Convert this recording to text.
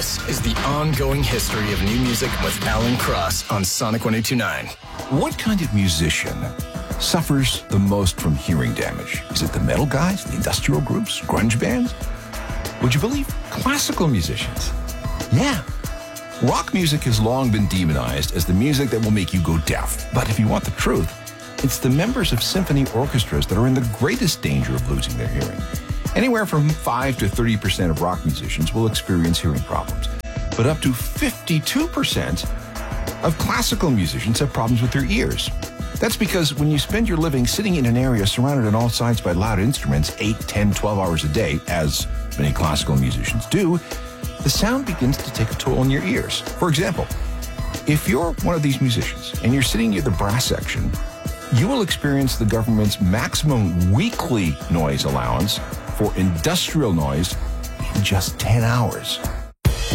This is the ongoing history of new music with Alan Cross on Sonic 102.9. What kind of musician suffers the most from hearing damage? Is it the metal guys, the industrial groups, grunge bands? Would you believe classical musicians? Yeah. Rock music has long been demonized as the music that will make you go deaf. But if you want the truth, it's the members of symphony orchestras that are in the greatest danger of losing their hearing. Anywhere from 5 to 30% of rock musicians will experience hearing problems, but up to 52% of classical musicians have problems with their ears. That's because when you spend your living sitting in an area surrounded on all sides by loud instruments 8, 10, 12 hours a day, as many classical musicians do, the sound begins to take a toll on your ears. For example, if you're one of these musicians and you're sitting near the brass section, you will experience the government's maximum weekly noise allowance for industrial noise in just 10 hours.